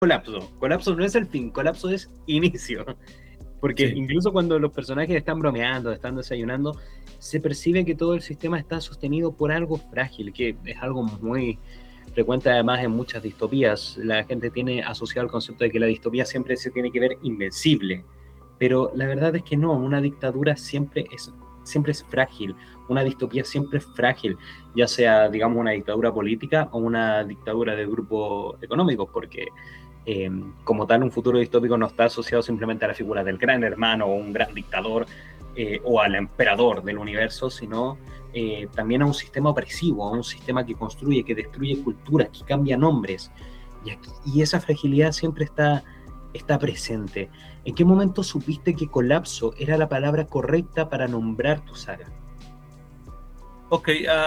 colapso. Colapso no es el fin, colapso es inicio. Porque Sí. incluso cuando los personajes están bromeando, están desayunando, se percibe que todo el sistema está sostenido por algo frágil, que es algo muy frecuente además en muchas distopías. La gente tiene asociado el concepto de que la distopía siempre se tiene que ver invencible, pero la verdad es que no, una dictadura siempre es frágil, una distopía siempre es frágil, ya sea, digamos, una dictadura política o una dictadura de grupos económicos, porque como tal, un futuro distópico no está asociado simplemente a la figura del gran hermano o un gran dictador o al emperador del universo, sino también a un sistema opresivo, a un sistema que construye, que destruye culturas, que cambia nombres. Y esa fragilidad siempre está presente. ¿En qué momento supiste que colapso era la palabra correcta para nombrar tu saga? Ok,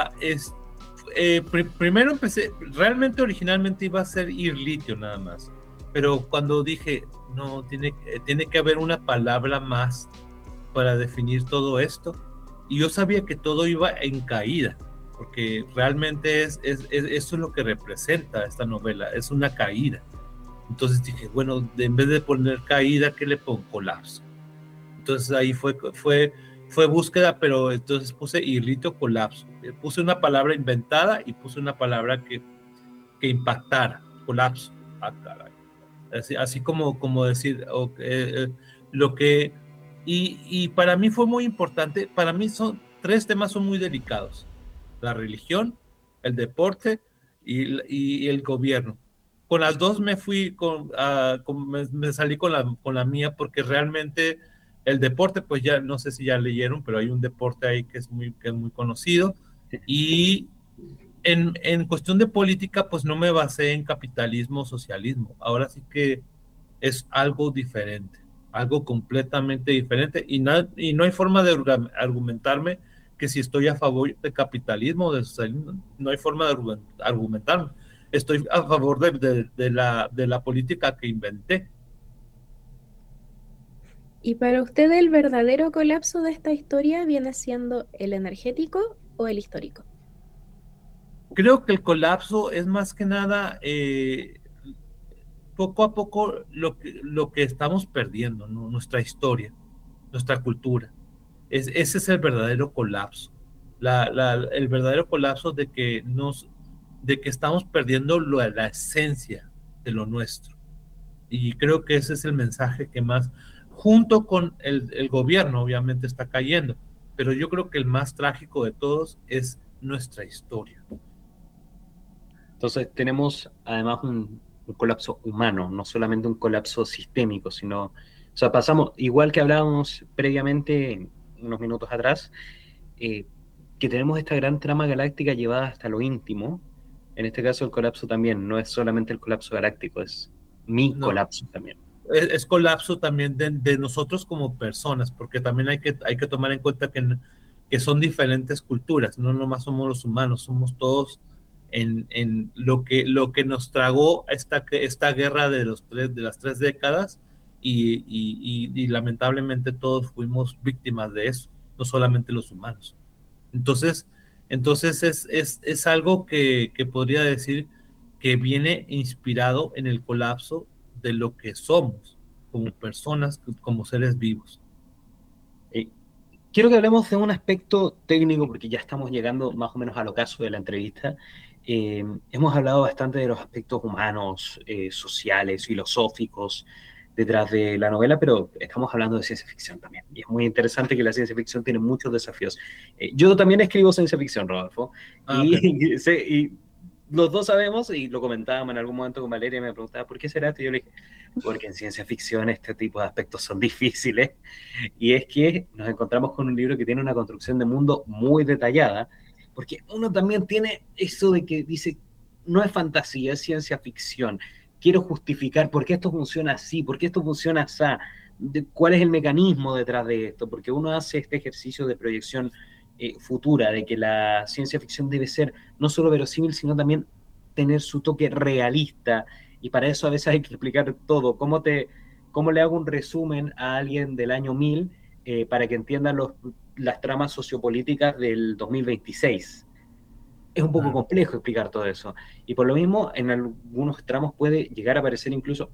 primero empecé, realmente originalmente iba a ser Ir Litio nada más, pero cuando dije, no, tiene que haber una palabra más para definir todo esto, y yo sabía que todo iba en caída, porque realmente eso es lo que representa esta novela, es una caída. Entonces dije, bueno, en vez de poner caída, ¿qué le pongo? Colapso. Entonces ahí fue búsqueda, pero entonces puse irrito colapso. Puse una palabra inventada y puse una palabra que impactara, colapso. Ah, caray. Así como decir, lo que... Y para mí fue muy importante, para mí son tres temas son muy delicados: la religión, el deporte y el gobierno. Con las dos me fui, me salí con la mía, porque realmente el deporte, pues ya no sé si ya leyeron, pero hay un deporte ahí que es muy conocido. Y en cuestión de política, pues no me basé en capitalismo o socialismo. Ahora sí que es algo diferente, algo completamente diferente. Y no hay forma de argumentarme que si estoy a favor de capitalismo o de socialismo, no hay forma de argumentarme. Estoy a favor de la política que inventé. ¿Y para usted el verdadero colapso de esta historia viene siendo el energético o el histórico? Creo que el colapso es más que nada poco a poco lo que estamos perdiendo, ¿no? Nuestra historia, nuestra cultura. Ese es el verdadero colapso. El verdadero colapso de que estamos perdiendo la esencia de lo nuestro. Y creo que ese es el mensaje que más, junto con el gobierno, obviamente está cayendo. Pero yo creo que el más trágico de todos es nuestra historia. Entonces tenemos además un colapso humano, no solamente un colapso sistémico, sino, o sea, pasamos, igual que hablábamos previamente, unos minutos atrás, eh, que tenemos esta gran trama galáctica llevada hasta lo íntimo. En este caso el colapso también no es solamente el colapso galáctico, es mi No, colapso también. es colapso también de nosotros como personas, porque también hay que tomar en cuenta que son diferentes culturas, no nomás somos los humanos, somos todos en lo que nos tragó esta guerra de las 3 décadas, y lamentablemente todos fuimos víctimas de eso, no solamente los humanos. Entonces, entonces es algo que podría decir que viene inspirado en el colapso de lo que somos como personas, como seres vivos. Eh, Quiero que hablemos de un aspecto técnico, porque ya estamos llegando más o menos al ocaso de la entrevista. Hemos hablado bastante de los aspectos humanos, sociales, filosóficos detrás de la novela, pero estamos hablando de ciencia ficción también. Y es muy interesante que la ciencia ficción tiene muchos desafíos. Yo también escribo ciencia ficción, Rodolfo, Ah, ok. y los dos sabemos, y lo comentábamos en algún momento con Valeria, me preguntaba, ¿por qué será esto? Y yo le dije, porque en ciencia ficción este tipo de aspectos son difíciles y es que nos encontramos con un libro que tiene una construcción de mundo muy detallada, porque uno también tiene eso de que dice, no es fantasía, es ciencia ficción. Quiero justificar por qué esto funciona así, por qué esto funciona así, cuál es el mecanismo detrás de esto, porque uno hace este ejercicio de proyección futura, de que la ciencia ficción debe ser no solo verosímil, sino también tener su toque realista, y para eso a veces hay que explicar todo, cómo le hago un resumen a alguien del año 1000 para que entienda las tramas sociopolíticas del 2026. es un poco Claro. complejo explicar todo eso. Y por lo mismo, en algunos tramos puede llegar a parecer incluso